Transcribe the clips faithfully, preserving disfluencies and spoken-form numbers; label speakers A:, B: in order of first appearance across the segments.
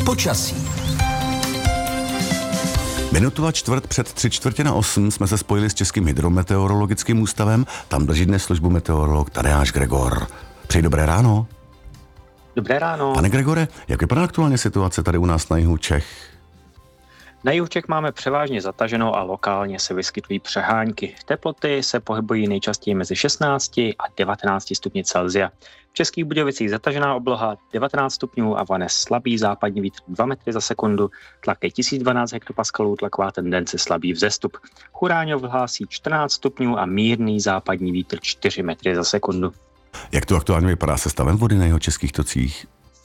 A: Počasí.
B: Minutu a čtvrt před tři čtvrtě na osm jsme se spojili s Českým hydrometeorologickým ústavem. Tam drží dnes službu meteorolog Tadeáš Gregor. Přeji dobré ráno.
C: Dobré ráno.
B: Pane Gregore, jak vypadá aktuálně situace tady u nás na jihu Čech?
C: Na jihu Čech máme převážně zataženo a lokálně se vyskytují přehánky. Teploty se pohybují nejčastěji mezi šestnácti a devatenácti stupni Celsia. V Českých Budějovicích zatažená obloha devatenáct stupňů a vane slabý západní vítr dva metry za sekundu, tlak je tisíc dvanáct hektopaskalů, tlaková tendence slabý vzestup. Churáňov hlásí čtrnáct stupňů a mírný západní vítr čtyři metry za sekundu.
B: Jak to aktuálně vypadá se stavem vody na jeho českých tocích?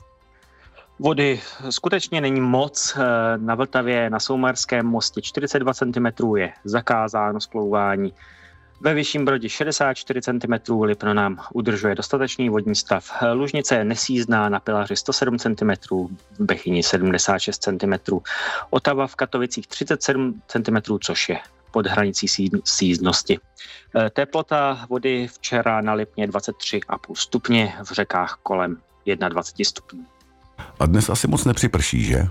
C: Vody skutečně není moc. Na Vltavě na Soumarském mostě čtyřicet dva centimetrů je zakázáno splouvání. Ve Vyšším Brodě šedesát čtyři centimetrů, Lipno nám udržuje dostatečný vodní stav. Lužnice je nesízná, na Pilaři sto sedm centimetrů, v Bechyni sedmdesát šest centimetrů. Otava v Katovicích třicet sedm centimetrů, což je pod hranicí síznosti. Teplota vody včera na Lipně dvacet tři celá pět stupně, v řekách kolem dvacet jedna stupňů.
B: A dnes asi moc nepřiprší, že?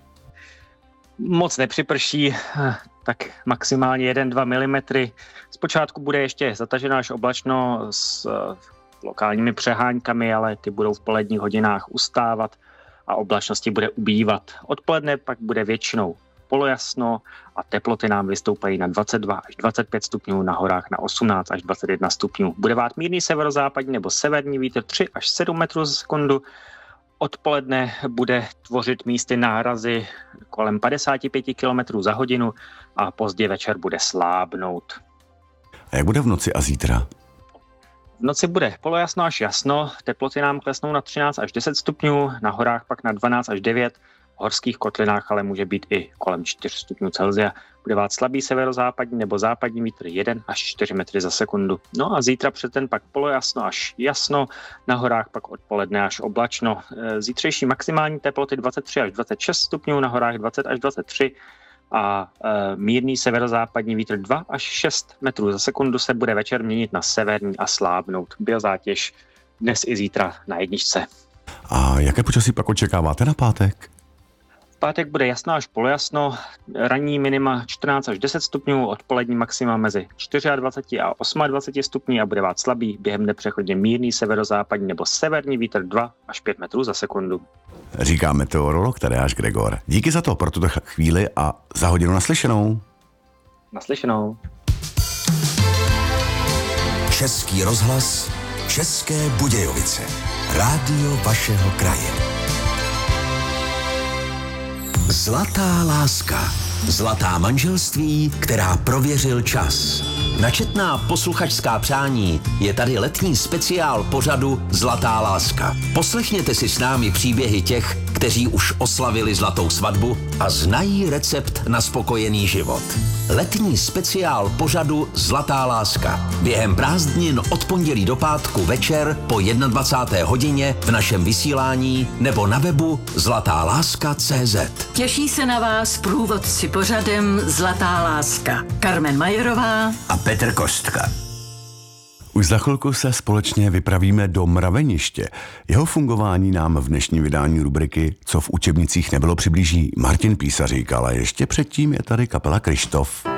C: Moc nepřiprší, tak maximálně jedna až dva milimetry. Zpočátku bude ještě zatažená až oblačno s lokálními přeháňkami, ale ty budou v poledních hodinách ustávat a oblačnosti bude ubývat. Odpoledne pak bude většinou polojasno a teploty nám vystoupají na dvacet dva až dvacet pět stupňů, na horách na osmnáct až dvacet jedna stupňů. Bude vát mírný severozápadní nebo severní vítr tři až sedm metrů za sekundu. Odpoledne bude tvořit místy nárazy kolem padesát pět kilometrů za hodinu a pozdě večer bude slábnout.
B: A jak bude v noci a zítra?
C: V noci bude polojasno až jasno, teploty nám klesnou na třináct až deset stupňů, na horách pak na dvanáct až devět, v horských kotlinách ale může být i kolem čtyři stupňů Celsia. Bude vát slabý severozápadní nebo západní vítr jedna až čtyři metry za sekundu. No a zítra před ten pak polojasno až jasno, na horách pak odpoledne až oblačno. Zítřejší maximální teploty dvacet tři až dvacet šest stupňů, na horách dvacet až dvacet tři a e, mírný severozápadní vítr dva až šest metrů za sekundu se bude večer měnit na severní a slábnout. Biozátěž dnes i zítra na jedničce. A
B: jaké počasí pak očekáváte na pátek?
C: V pátek bude jasno až polojasno, ranní minima čtrnáct až deset stupňů, odpolední maxima mezi dvacet čtyři a dvacet osm stupňů a bude vát slabý, během dne přechodně mírný severozápadní nebo severní vítr dva až pět metrů za sekundu.
B: Říká meteorolog Tadeáš Gregor. Díky za to pro tuto chvíli a za hodinu naslyšenou.
C: Naslyšenou.
A: Český rozhlas, České Budějovice. Rádio vašeho kraje. Zlatá láska. Zlatá manželství, která prověřil čas.
D: Na četná posluchačská přání je tady letní speciál pořadu Zlatá láska. Poslechněte si s námi příběhy těch, kteří už oslavili zlatou svatbu a znají recept na spokojený život. Letní speciál pořadu Zlatá láska. Během prázdnin od pondělí do pátku večer po dvacáté jedné hodině v našem vysílání nebo na webu zlatá láska tečka cé zet.
E: Těší se na vás průvodci pořadem Zlatá láska. Karmen Majerová
D: a Petr Kostka.
B: Už za chvilku se společně vypravíme do Mraveniště. Jeho fungování nám v dnešním vydání rubriky Co v učebnicích nebylo přiblíží Martin Písařík, ale ještě předtím je tady kapela Kryštof.